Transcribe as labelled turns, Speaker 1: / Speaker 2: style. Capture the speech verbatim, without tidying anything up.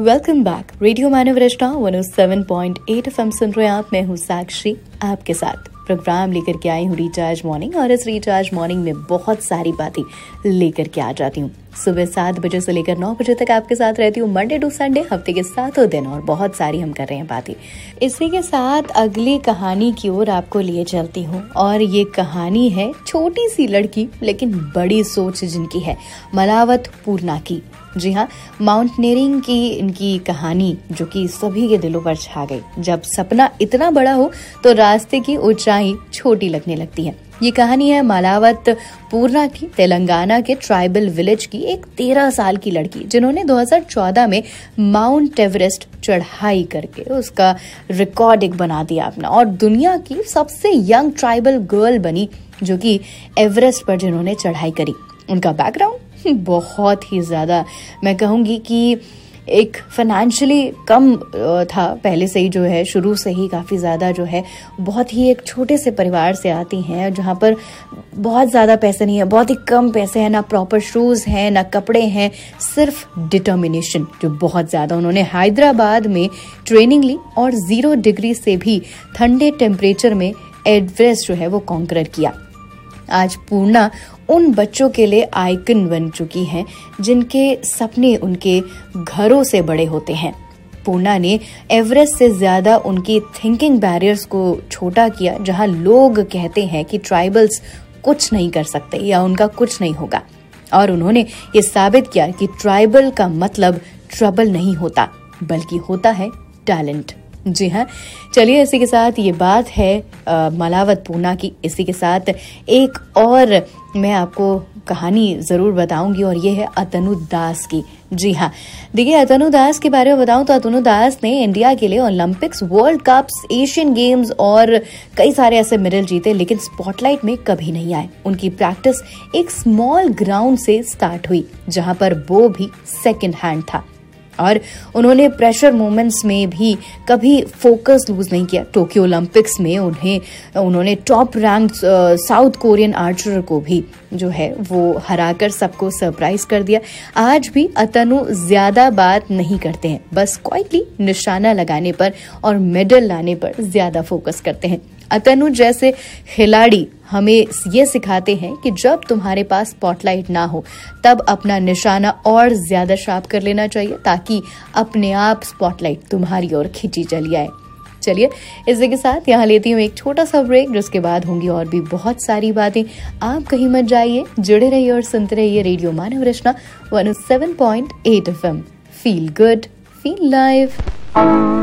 Speaker 1: Welcome back. Radio मानव रचना one O seven point eight F M सुन रहे हैं आप। मैं हूँ साक्षी, आपके साथ प्रोग्राम लेकर के आई हूँ रिचार्ज मॉर्निंग। और इस रिचार्ज मॉर्निंग में बहुत सारी बातें लेकर के आ जाती हूँ। सुबह सात बजे से लेकर नौ बजे तक आपके साथ रहती हूँ, मंडे टू संडे, हफ्ते के सातों दिन, और बहुत सारी हम कर रहे हैं बातें। इसी के साथ अगली कहानी की ओर आपको लिए चलती हूँ, और ये कहानी है छोटी सी लड़की लेकिन बड़ी सोच जिनकी है, मलावत पूर्णा की। जी हाँ, माउंटेनियरिंग की इनकी कहानी जो कि सभी के दिलों पर छा गई। जब सपना इतना बड़ा हो तो रास्ते की ऊंचाई छोटी लगने लगती है। ये कहानी है मलावत पूर्णा की, तेलंगाना के ट्राइबल विलेज की एक तेरह साल की लड़की, जिन्होंने दो हज़ार चौदह में माउंट एवरेस्ट चढ़ाई करके उसका रिकॉर्ड एक बना दिया अपना, और दुनिया की सबसे यंग ट्राइबल गर्ल बनी जो कि एवरेस्ट पर जिन्होंने चढ़ाई करी। उनका बैकग्राउंड बहुत ही ज्यादा, मैं कहूंगी कि एक फाइनेंशियली कम था पहले से ही, जो है शुरू से ही काफ़ी ज़्यादा जो है बहुत ही एक छोटे से परिवार से आती हैं, जहाँ पर बहुत ज़्यादा पैसे नहीं है, बहुत ही कम पैसे हैं, ना प्रॉपर शूज़ हैं, ना कपड़े हैं, सिर्फ डिटर्मिनेशन जो बहुत ज़्यादा। उन्होंने हैदराबाद में ट्रेनिंग ली और ज़ीरो डिग्री से भी ठंडे टेम्परेचर में एवरेस्ट जो है वो कॉन्कर किया। आज पूर्णा उन बच्चों के लिए आइकन बन चुकी हैं जिनके सपने उनके घरों से बड़े होते हैं। पूर्णा ने एवरेस्ट से ज्यादा उनकी थिंकिंग बैरियर्स को छोटा किया, जहां लोग कहते हैं कि ट्राइबल्स कुछ नहीं कर सकते या उनका कुछ नहीं होगा, और उन्होंने ये साबित किया कि ट्राइबल का मतलब ट्रबल नहीं होता, बल्कि होता है टैलेंट। जी हाँ, चलिए इसी के साथ ये बात है आ, मलावत पूर्णा की। इसी के साथ एक और मैं आपको कहानी जरूर बताऊंगी, और ये है अतनु दास की। जी हाँ, देखिए अतनु दास के बारे में बताऊं तो अतनु दास ने इंडिया के लिए Olympics, world cups, Asian games और कई सारे ऐसे मेडल जीते, लेकिन स्पॉटलाइट में कभी नहीं आए। उनकी प्रैक्टिस एक स्मॉल ग्राउंड से स्टार्ट हुई, जहां पर वो भी सेकेंड हैंड था, और उन्होंने प्रेशर मोमेंट्स में भी कभी फोकस लूज नहीं किया। टोक्यो ओलंपिक्स में उन्हें उन्होंने top rank south Korean Archer को भी जो है वो हराकर सबको सरप्राइज कर दिया। आज भी अतनु ज्यादा बात नहीं करते हैं, बस क्वाइटली निशाना लगाने पर और मेडल लाने पर ज्यादा फोकस करते हैं। अतनु जैसे खिलाड़ी हमें ये सिखाते हैं कि जब तुम्हारे पास स्पॉटलाइट ना हो तब अपना निशाना और ज्यादा शार्प कर लेना चाहिए, ताकि अपने आप स्पॉटलाइट तुम्हारी ओर खींची चली आए। चलिए इसी के साथ यहाँ लेती हूँ एक छोटा सा ब्रेक, जिसके बाद होंगी और भी बहुत सारी बातें। आप कहीं मत जाइए, जुड़े रहिए और सुनते रहिए रेडियो मानव रचना one O seven point eight F M. Feel good, feel live.